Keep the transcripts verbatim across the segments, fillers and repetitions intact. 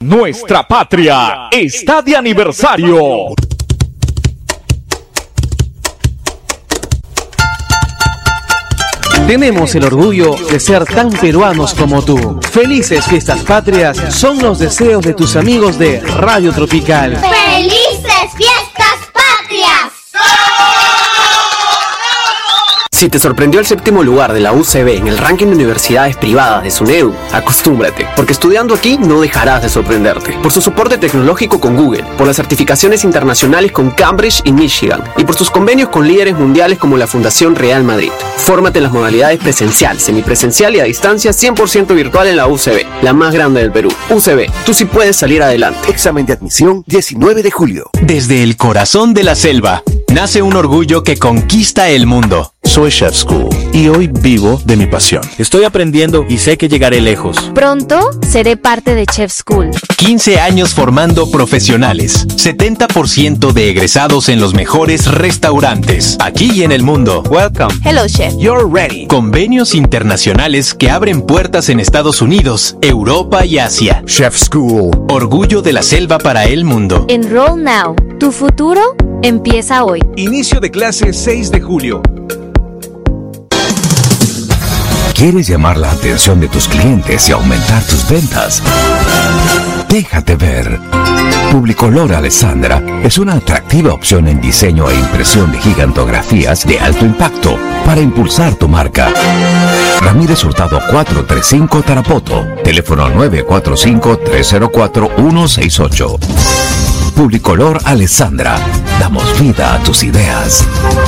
Nuestra patria está de aniversario. Tenemos el orgullo de ser tan peruanos como tú. Felices fiestas patrias son los deseos de tus amigos de Radio Tropical. ¡Felices fiestas patrias! Si te sorprendió el séptimo lugar de la U C B en el ranking de universidades privadas de SUNEDU, acostúmbrate, porque estudiando aquí no dejarás de sorprenderte. Por su soporte tecnológico con Google, por las certificaciones internacionales con Cambridge y Michigan, y por sus convenios con líderes mundiales como la Fundación Real Madrid. Fórmate en las modalidades presencial, semipresencial y a distancia cien por ciento virtual en la U C B, la más grande del Perú. U C B, tú sí puedes salir adelante. Examen de admisión diecinueve de julio. Desde el corazón de la selva, nace un orgullo que conquista el mundo. Soy Chef School y hoy vivo de mi pasión. Estoy aprendiendo y sé que llegaré lejos. Pronto seré parte de Chef School. quince años formando profesionales. setenta por ciento de egresados en los mejores restaurantes, aquí y en el mundo. Welcome. Hello, Chef. You're ready. Convenios internacionales que abren puertas en Estados Unidos, Europa y Asia. Chef School. Orgullo de la selva para el mundo. Enroll now. Tu futuro empieza hoy. Inicio de clase seis de julio. ¿Quieres llamar la atención de tus clientes y aumentar tus ventas? Déjate ver. Publicolor Alessandra es una atractiva opción en diseño e impresión de gigantografías de alto impacto para impulsar tu marca. Ramírez Hurtado cuatrocientos treinta y cinco Tarapoto. Teléfono nueve cuatro cinco, tres cero cuatro, uno seis ocho. Publicolor Alessandra. Damos vida a tus ideas.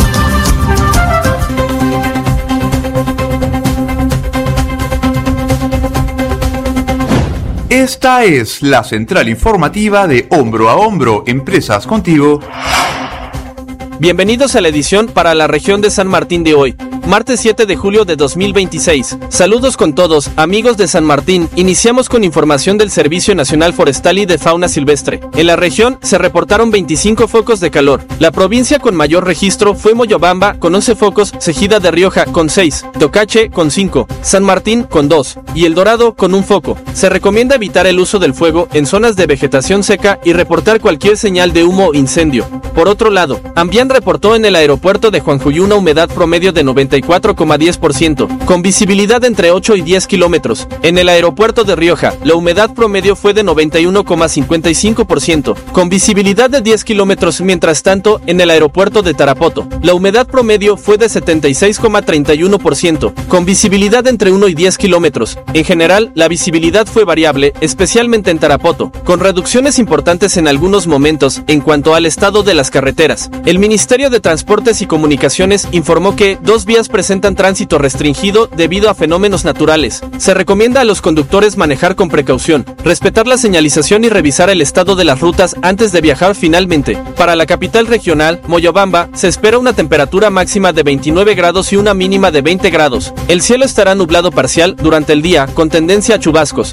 Esta es la central informativa de Hombro a Hombro, Empresas Contigo. Bienvenidos a la edición para la región de San Martín de hoy, martes siete de julio de dos mil veintiséis. Saludos con todos, amigos de San Martín. Iniciamos con información del Servicio Nacional Forestal y de Fauna Silvestre. En la región se reportaron veinticinco focos de calor. La provincia con mayor registro fue Moyobamba con once focos, Cejida de Rioja con seis, Tocache con cinco, San Martín con dos y El Dorado con un foco. Se recomienda evitar el uso del fuego en zonas de vegetación seca y reportar cualquier señal de humo o incendio. Por otro lado, Ambián reportó en el aeropuerto de Juanjuy una humedad promedio de noventa y cuatro coma diez por ciento, con visibilidad entre ocho y diez kilómetros. En el aeropuerto de Rioja, la humedad promedio fue de noventa y uno coma cincuenta y cinco por ciento, con visibilidad de diez kilómetros. Mientras tanto, en el aeropuerto de Tarapoto, la humedad promedio fue de setenta y seis coma treinta y uno por ciento, con visibilidad entre uno y diez kilómetros. En general, la visibilidad fue variable, especialmente en Tarapoto, con reducciones importantes en algunos momentos en cuanto al estado de las carreteras. El Ministerio de Transportes y Comunicaciones informó que dos vías presentan tránsito restringido debido a fenómenos naturales. Se recomienda a los conductores manejar con precaución, respetar la señalización y revisar el estado de las rutas antes de viajar. Finalmente, para la capital regional, Moyobamba, se espera una temperatura máxima de veintinueve grados y una mínima de veinte grados. El cielo estará nublado parcial durante el día, con tendencia a chubascos.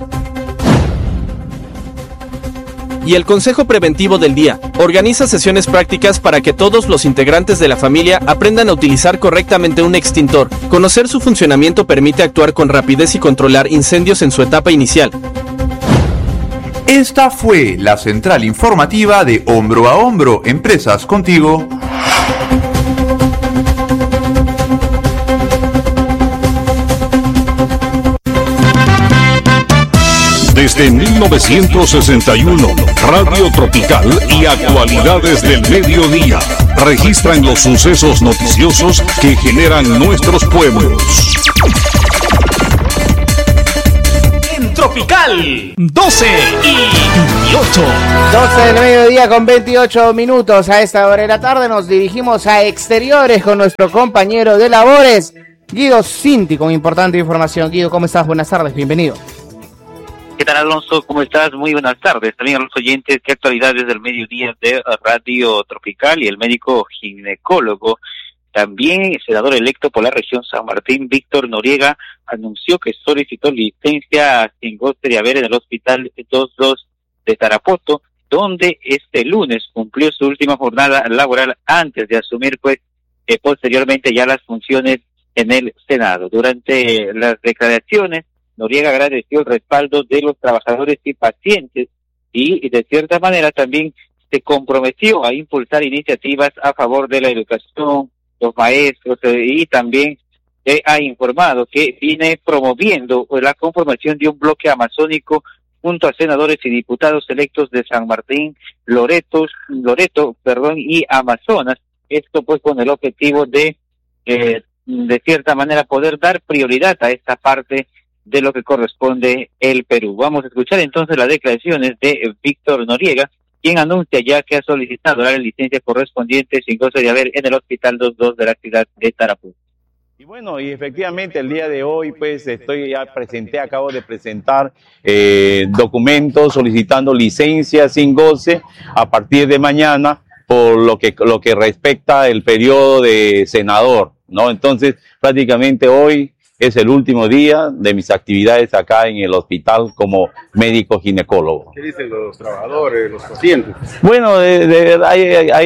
Y el Consejo Preventivo del Día organiza sesiones prácticas para que todos los integrantes de la familia aprendan a utilizar correctamente un extintor. Conocer su funcionamiento permite actuar con rapidez y controlar incendios en su etapa inicial. Esta fue la central informativa de Hombro a Hombro, Empresas Contigo. Desde mil novecientos sesenta y uno, Radio Tropical y Actualidades del Mediodía registran los sucesos noticiosos que generan nuestros pueblos. En Tropical, doce y ocho. doce del mediodía con veintiocho minutos. A esta hora de la tarde nos dirigimos a exteriores con nuestro compañero de labores, Guido Cinti, con importante información. Guido, ¿cómo estás? Buenas tardes, bienvenido. ¿Qué tal, Alonso? ¿Cómo estás? Muy buenas tardes. También a los oyentes, ¿qué actualidades del mediodía de Radio Tropical? Y el médico ginecólogo, también el senador electo por la región San Martín, Víctor Noriega, anunció que solicitó licencia sin goce de haber en el hospital veintidos de Tarapoto, donde este lunes cumplió su última jornada laboral antes de asumir, pues, eh, posteriormente ya las funciones en el Senado. Durante las declaraciones, Noriega agradeció el respaldo de los trabajadores y pacientes y de cierta manera también se comprometió a impulsar iniciativas a favor de la educación, los maestros, eh, y también eh, ha informado que viene promoviendo la conformación de un bloque amazónico junto a senadores y diputados electos de San Martín, Loreto, Loreto, perdón, y Amazonas. Esto pues con el objetivo de, eh, de cierta manera, poder dar prioridad a esta parte de lo que corresponde el Perú. Vamos a escuchar entonces las declaraciones de Víctor Noriega, quien anuncia ya que ha solicitado la licencia correspondiente sin goce de haber en el Hospital dos dos de la ciudad de Tarapú. Y bueno, y efectivamente el día de hoy pues estoy ya presenté, acabo de presentar eh, documentos solicitando licencia sin goce a partir de mañana por lo que lo que respecta el periodo de senador, ¿no? Entonces prácticamente hoy es el último día de mis actividades acá en el hospital como médico ginecólogo. ¿Qué dicen los trabajadores, los pacientes? Bueno, de, de, hay,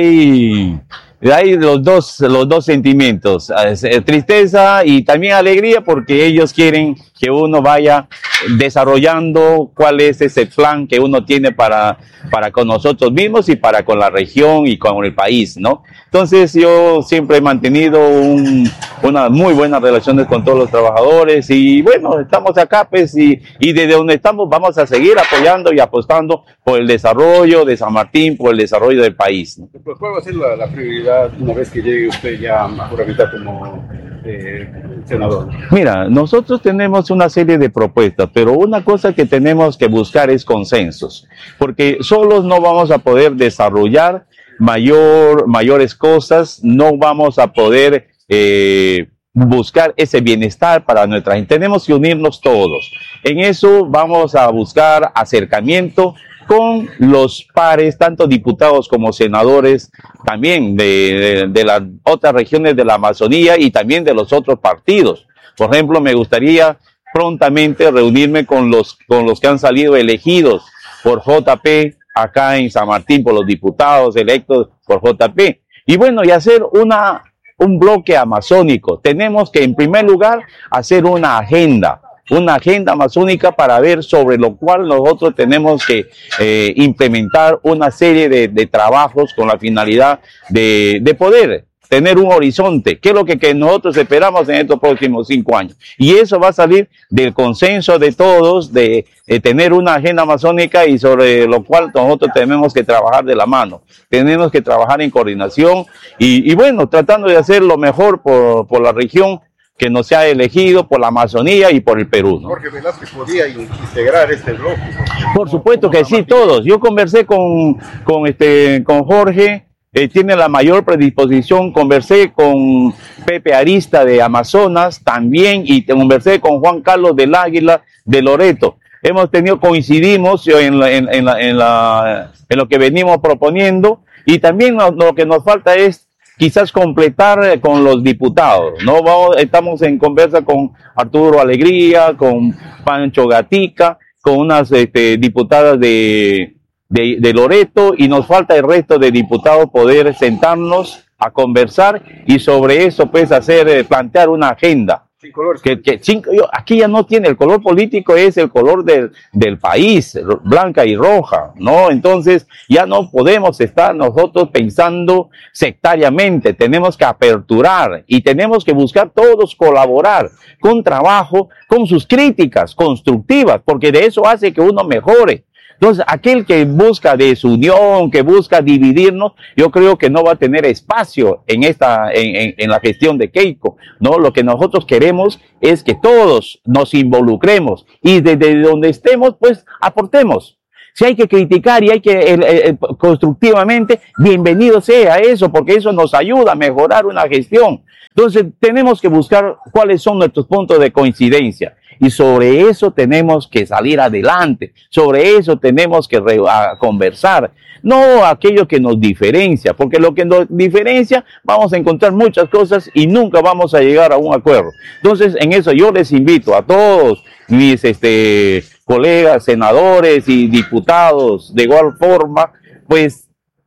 hay, hay los dos, los dos sentimientos, tristeza y también alegría, porque ellos quieren que uno vaya desarrollando cuál es ese plan que uno tiene para, para con nosotros mismos y para con la región y con el país, ¿no? Entonces yo siempre he mantenido un, una muy buenas relaciones con todos los trabajadores y bueno, estamos acá pues y, y desde donde estamos vamos a seguir apoyando y apostando por el desarrollo de San Martín, por el desarrollo del país, ¿no? Pues, ¿cuál va a ser la, la prioridad una vez que llegue usted ya a juramentar como eh, senador? Mira, nosotros tenemos una serie de propuestas, pero una cosa que tenemos que buscar es consensos, porque solos no vamos a poder desarrollar mayor, mayores cosas, no vamos a poder eh, buscar ese bienestar para nuestra gente. Tenemos que unirnos todos. En eso vamos a buscar acercamiento con los pares, tanto diputados como senadores, también de, de, de las otras regiones de la Amazonía y también de los otros partidos. Por ejemplo, me gustaría prontamente reunirme con los, con los que han salido elegidos por J P acá en San Martín, por los diputados electos por J P. Y bueno, y hacer una, un bloque amazónico. Tenemos que, en primer lugar, hacer una agenda. Una agenda amazónica para ver sobre lo cual nosotros tenemos que eh, implementar una serie de, de trabajos con la finalidad de, de poder tener un horizonte, que es lo que, que nosotros esperamos en estos próximos cinco años. Y eso va a salir del consenso de todos, de, de tener una agenda amazónica y sobre lo cual nosotros tenemos que trabajar de la mano. Tenemos que trabajar en coordinación y, y bueno, tratando de hacer lo mejor por, por la región que nos se ha elegido, por la Amazonía y por el Perú, ¿no? Jorge Velázquez podía integrar este bloque. Por supuesto que sí, todos. Yo conversé con, con, este, con Jorge, eh, tiene la mayor predisposición. Conversé con Pepe Arista de Amazonas también y conversé con Juan Carlos del Águila de Loreto. Hemos tenido, coincidimos en, la, en, en, la, en, la, en lo que venimos proponiendo y también lo, lo que nos falta es quizás completar con los diputados, ¿no? Vamos, estamos en conversa con Arturo Alegría, con Pancho Gatica, con unas este, diputadas de, de, de Loreto, y nos falta el resto de diputados poder sentarnos a conversar y sobre eso pues hacer, eh, plantear una agenda. Sin colores. Que, que cinco, yo, aquí ya no tiene el color político, es el color del, del país, blanca y roja, ¿no? Entonces ya no podemos estar nosotros pensando sectariamente, tenemos que aperturar y tenemos que buscar todos colaborar con trabajo, con sus críticas constructivas, porque de eso hace que uno mejore. Entonces, aquel que busca desunión, que busca dividirnos, yo creo que no va a tener espacio en esta, en, en, en la gestión de Keiko, ¿no? Lo que nosotros queremos es que todos nos involucremos y desde donde estemos, pues, aportemos. Si hay que criticar y hay que eh, eh, constructivamente, bienvenido sea eso, porque eso nos ayuda a mejorar una gestión. Entonces, tenemos que buscar cuáles son nuestros puntos de coincidencia. Y sobre eso tenemos que salir adelante, sobre eso tenemos que re a conversar, no aquello que nos diferencia, porque lo que nos diferencia vamos a encontrar muchas cosas y nunca vamos a llegar a un acuerdo. Entonces, en eso yo les invito a todos mis este, colegas, senadores y diputados, de igual forma, pues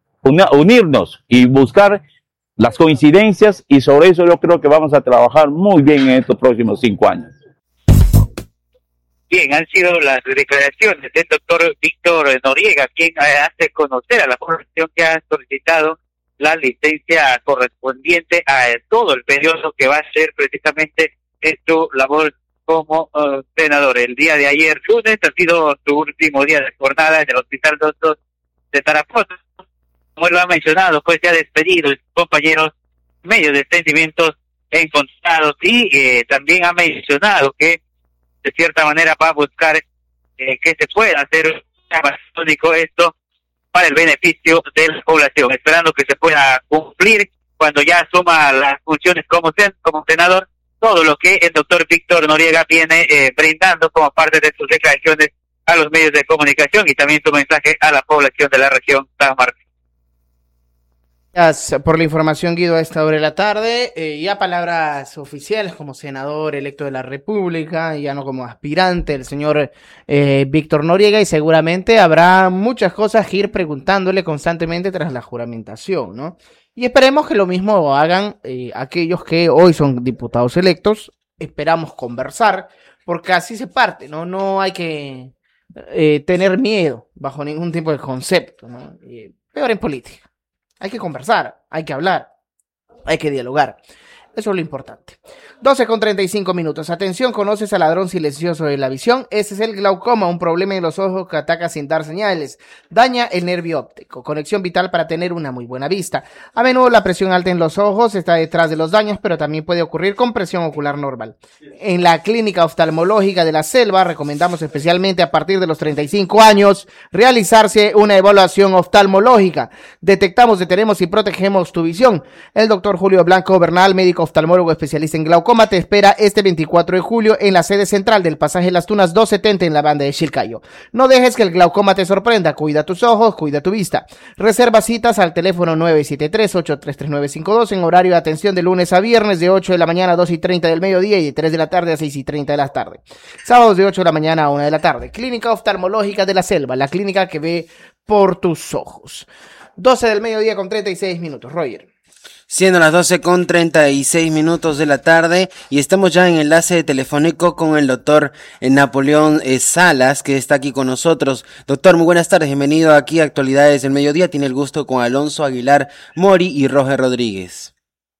unirnos y buscar las coincidencias, y sobre eso yo creo que vamos a trabajar muy bien en estos próximos cinco años. Bien, han sido las declaraciones del doctor Víctor Noriega, quien eh, hace conocer a la población que ha solicitado la licencia correspondiente a eh, todo el periodo que va a ser precisamente en su labor como uh, senador. El día de ayer, lunes, ha sido su último día de jornada en el Hospital Doctor de Tarapoto. Como él lo ha mencionado, pues se ha despedido de sus compañeros medio de sentimientos encontrados y eh, también ha mencionado que de cierta manera va a buscar eh, que se pueda hacer único esto para el beneficio de la población, esperando que se pueda cumplir cuando ya asuma las funciones como, sen como senador, todo lo que el doctor Víctor Noriega viene eh, brindando como parte de sus declaraciones a los medios de comunicación y también su mensaje a la población de la región San Martín. Gracias por la información, Guido, a esta hora de la tarde. Eh, ya palabras oficiales como senador electo de la República, ya no como aspirante, el señor eh, Víctor Noriega, y seguramente habrá muchas cosas que ir preguntándole constantemente tras la juramentación, ¿no? Y esperemos que lo mismo hagan eh, aquellos que hoy son diputados electos. Esperamos conversar, porque así se parte, ¿no? No hay que eh, tener miedo bajo ningún tipo de concepto, ¿no? Eh, peor en política. Hay que conversar, hay que hablar, hay que dialogar. Eso es lo importante. doce con treinta y cinco minutos. Atención, ¿conoces al ladrón silencioso de la visión? Ese es el glaucoma, un problema en los ojos que ataca sin dar señales. Daña el nervio óptico, conexión vital para tener una muy buena vista. A menudo la presión alta en los ojos está detrás de los daños, pero también puede ocurrir con presión ocular normal. En la Clínica Oftalmológica de la Selva recomendamos especialmente a partir de los treinta y cinco años realizarse una evaluación oftalmológica. Detectamos, detenemos y protegemos tu visión. El doctor Julio Blanco Bernal, médico oftalmólogo especialista en glaucoma, te espera este veinticuatro de julio en la sede central del pasaje Las Tunas doscientos setenta en la banda de Chilcayo. No dejes que el glaucoma te sorprenda, cuida tus ojos, cuida tu vista. Reserva citas al teléfono nueve siete tres, ocho tres tres nueve cinco dos en horario de atención de lunes a viernes de ocho de la mañana a dos y treinta del mediodía y de tres de la tarde a seis y treinta de la tarde. Sábados de ocho de la mañana a una de la tarde. Clínica Oftalmológica de la Selva, la clínica que ve por tus ojos. doce del mediodía con treinta y seis minutos. Roger. Siendo las doce con treinta y seis minutos de la tarde y estamos ya en enlace telefónico con el doctor Napoleón eh, Salas, que está aquí con nosotros. Doctor, muy buenas tardes, bienvenido aquí a Actualidades del Mediodía. Tiene el gusto con Alonso Aguilar Mori y Roger Rodríguez.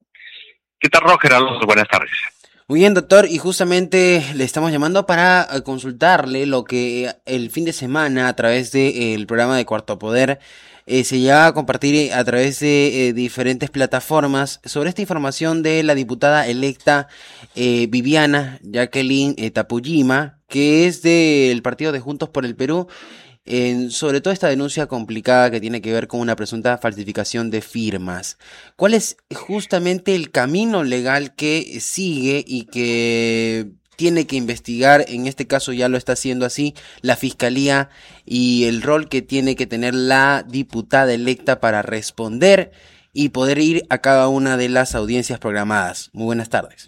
¿Qué tal, Roger? Alonso, buenas tardes. Muy bien, doctor, y justamente le estamos llamando para consultarle lo que el fin de semana a través del eh, programa de Cuarto Poder Eh, se llega a compartir a través de eh, diferentes plataformas sobre esta información de la diputada electa eh, Viviana Jacqueline eh, Tapujima, que es del partido de Juntos por el Perú, eh, sobre todo esta denuncia complicada que tiene que ver con una presunta falsificación de firmas. ¿Cuál es justamente el camino legal que sigue y que tiene que investigar, en este caso ya lo está haciendo así, la Fiscalía, y el rol que tiene que tener la diputada electa para responder y poder ir a cada una de las audiencias programadas? Muy buenas tardes.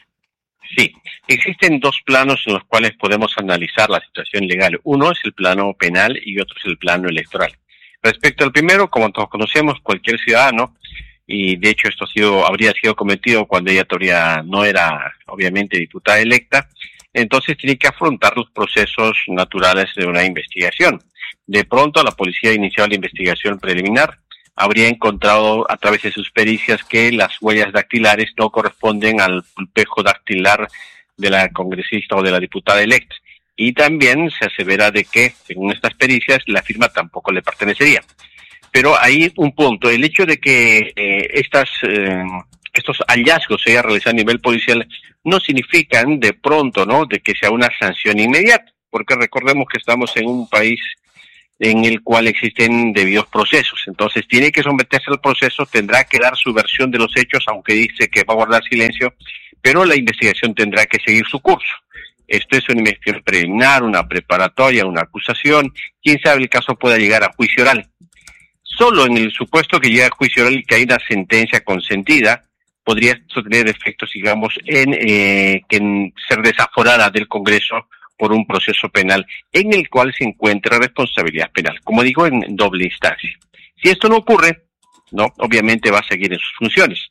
Sí, existen dos planos en los cuales podemos analizar la situación legal. Uno es el plano penal y otro es el plano electoral. Respecto al primero, como todos conocemos, cualquier ciudadano, y de hecho esto ha sido, habría sido cometido cuando ella todavía no era obviamente diputada electa, entonces tiene que afrontar los procesos naturales de una investigación. De pronto la policía ha iniciado la investigación preliminar, habría encontrado a través de sus pericias que las huellas dactilares no corresponden al pulpejo dactilar de la congresista o de la diputada electa, y también se asevera de que, según estas pericias, la firma tampoco le pertenecería. Pero hay un punto, el hecho de que eh, estas, eh, estos hallazgos se hayan realizado a nivel policial no significan de pronto, ¿no?, de que sea una sanción inmediata, porque recordemos que estamos en un país en el cual existen debidos procesos, entonces tiene que someterse al proceso, tendrá que dar su versión de los hechos, aunque dice que va a guardar silencio, pero la investigación tendrá que seguir su curso. Esto es una investigación preliminar, una preparatoria, una acusación, quién sabe el caso pueda llegar a juicio oral. Solo en el supuesto que llegue a juicio oral y que hay una sentencia consentida, podría esto tener efectos, digamos, en, eh, que en ser desaforada del Congreso por un proceso penal en el cual se encuentra responsabilidad penal, como digo, en doble instancia. Si esto no ocurre, no, obviamente va a seguir en sus funciones.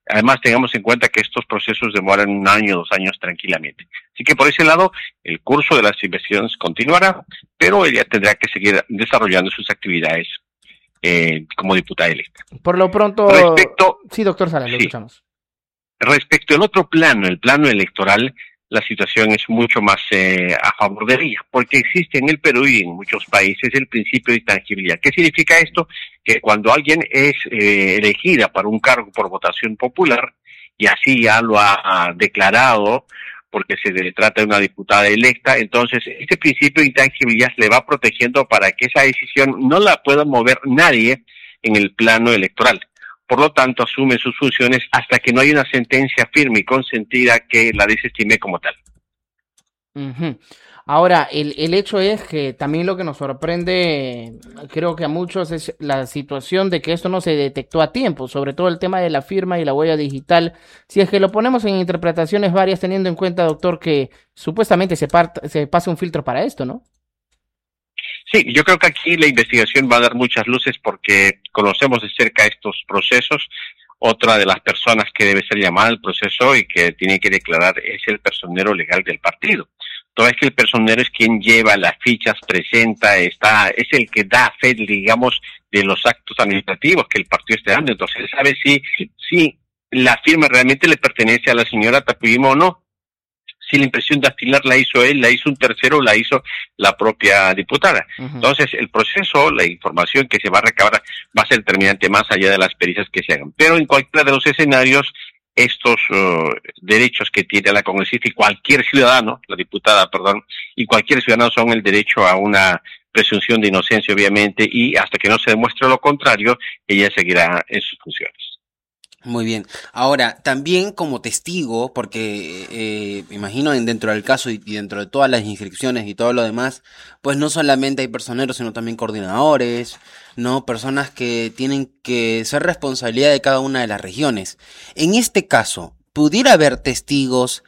Además, tengamos en cuenta que estos procesos demoran un año, dos años tranquilamente. Así que por ese lado, el curso de las investigaciones continuará, pero ella tendrá que seguir desarrollando sus actividades eh, como diputada electa. Por lo pronto... Respecto, sí, doctor Salas, lo sí. escuchamos. Respecto al otro plano, el plano electoral, la situación es mucho más eh, a favor de ella, porque existe en el Perú y en muchos países el principio de intangibilidad. ¿Qué significa esto? Que cuando alguien es eh, elegida para un cargo por votación popular, y así ya lo ha, ha declarado, porque se le trata de una diputada electa, entonces este principio de intangibilidad le va protegiendo para que esa decisión no la pueda mover nadie en el plano electoral. Por lo tanto, asume sus funciones hasta que no haya una sentencia firme y consentida que la desestime como tal. Uh-huh. Ahora, el, el hecho es que también lo que nos sorprende, creo que a muchos, es la situación de que esto no se detectó a tiempo, sobre todo el tema de la firma y la huella digital. Si es que lo ponemos en interpretaciones varias, teniendo en cuenta, doctor, que supuestamente se, part- se pasa un filtro para esto, ¿no? Sí, yo creo que aquí la investigación va a dar muchas luces porque conocemos de cerca estos procesos. Otra de las personas que debe ser llamada al proceso y que tiene que declarar es el personero legal del partido. Toda vez que el personero es quien lleva las fichas, presenta, está, es el que da fe, digamos, de los actos administrativos que el partido esté dando. Entonces él sabe si, si la firma realmente le pertenece a la señora Tapujimo o no. Si la impresión dactilar la hizo él, la hizo un tercero, la hizo la propia diputada. Uh-huh. Entonces, el proceso, la información que se va a recabar va a ser determinante más allá de las pericias que se hagan. Pero en cualquiera de los escenarios, estos uh, derechos que tiene la congresista y cualquier ciudadano, la diputada, perdón, y cualquier ciudadano son el derecho a una presunción de inocencia, obviamente, y hasta que no se demuestre lo contrario, ella seguirá en sus funciones. Muy bien. Ahora, también como testigo, porque eh, imagino en dentro del caso y, y dentro de todas las inscripciones y todo lo demás, pues no solamente hay personeros, sino también coordinadores, ¿no? Personas que tienen que ser responsabilidad de cada una de las regiones. En este caso, ¿pudiera haber testigos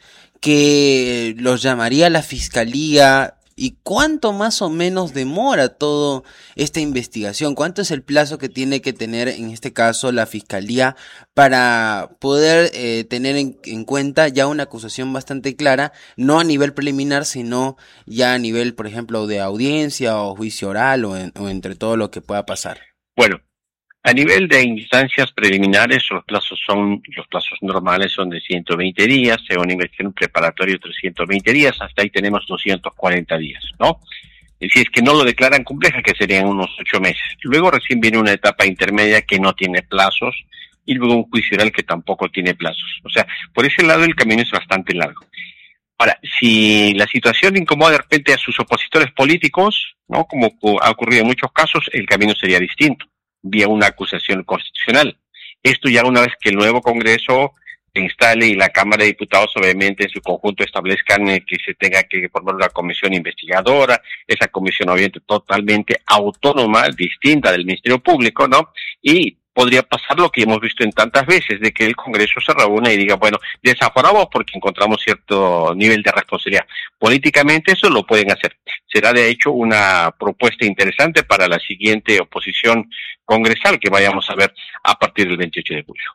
que los llamaría la fiscalía? ¿Y cuánto más o menos demora toda esta investigación? ¿Cuánto es el plazo que tiene que tener en este caso la Fiscalía para poder eh, tener en, en cuenta ya una acusación bastante clara, no a nivel preliminar, sino ya a nivel, por ejemplo, de audiencia o juicio oral o, en, o entre todo lo que pueda pasar? Bueno, a nivel de instancias preliminares, los plazos son, los plazos normales son de ciento veinte días, según investigación preparatoria otros ciento veinte días, hasta ahí tenemos doscientos cuarenta días, ¿no? Y si es que no lo declaran compleja, que serían unos ocho meses. Luego recién viene una etapa intermedia que no tiene plazos, y luego un juicio oral que tampoco tiene plazos. O sea, por ese lado el camino es bastante largo. Ahora, si la situación incomoda de repente a sus opositores políticos, ¿no? Como ha ocurrido en muchos casos, el camino sería distinto, vía una acusación constitucional. Esto ya una vez que el nuevo Congreso se instale y la Cámara de Diputados obviamente en su conjunto establezcan eh, que se tenga que formar una comisión investigadora, esa comisión obviamente totalmente autónoma, distinta del Ministerio Público, ¿no? Y podría pasar lo que hemos visto en tantas veces, de que el Congreso se reúna y diga, bueno, desaforamos porque encontramos cierto nivel de responsabilidad. Políticamente eso lo pueden hacer. Será de hecho una propuesta interesante para la siguiente oposición congresal que vayamos a ver a partir del veintiocho de julio.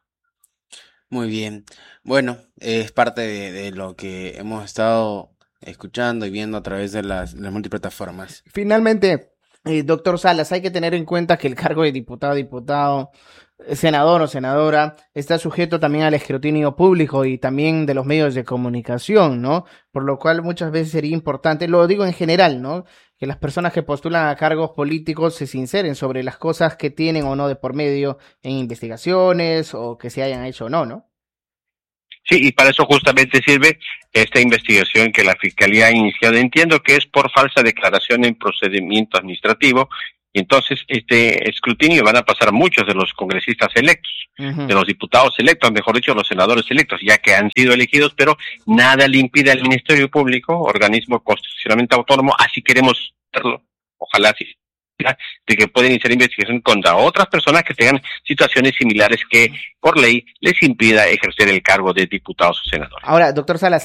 Muy bien. Bueno, es parte de, de lo que hemos estado escuchando y viendo a través de las, las multiplataformas. Finalmente, eh, doctor Salas, hay que tener en cuenta que el cargo de diputado, diputado, senador o senadora está sujeto también al escrutinio público y también de los medios de comunicación, ¿no? Por lo cual muchas veces sería importante, lo digo en general, ¿no? Que las personas que postulan a cargos políticos se sinceren sobre las cosas que tienen o no de por medio en investigaciones o que se hayan hecho o no, ¿no? Sí, y para eso justamente sirve esta investigación que la Fiscalía ha iniciado. Entiendo que es por falsa declaración en procedimiento administrativo, y entonces este escrutinio van a pasar muchos de los congresistas electos, uh-huh. de los diputados electos, mejor dicho, los senadores electos, ya que han sido elegidos, pero nada le impide al Ministerio Público, organismo constitucionalmente autónomo, así queremos hacerlo, ojalá sí, de que pueden iniciar investigación contra otras personas que tengan situaciones similares que por ley les impida ejercer el cargo de diputados o senadores. Ahora, doctor Salas,